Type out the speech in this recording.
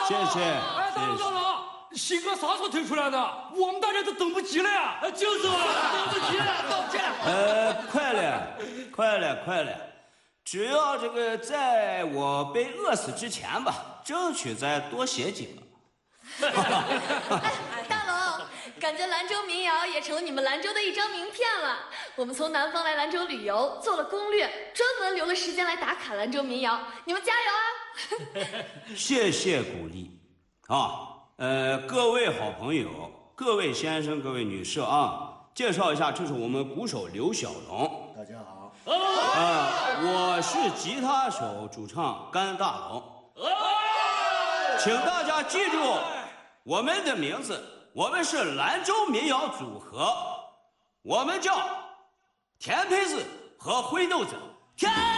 谢谢。 哎，大佬，新歌啥时候推出来的？我们大家都等不及了呀！就是嘛，等不及了，等不及了。 快了，只要这个在我被饿死之前吧，争取再多写几个。 哎，大龙，感觉兰州民谣也成了你们兰州的一张名片了。我们从南方来兰州旅游，做了攻略，专门留了时间来打卡兰州民谣。你们加油啊！ 谢谢鼓励啊！各位好朋友，各位先生，各位女士啊，介绍一下，这是我们鼓手刘小龙。 大家好。 我是吉他手主唱甘大龙。请大家记住我们的名字，我们是兰州民谣组合，我们叫甜胚子和灰豆子。甜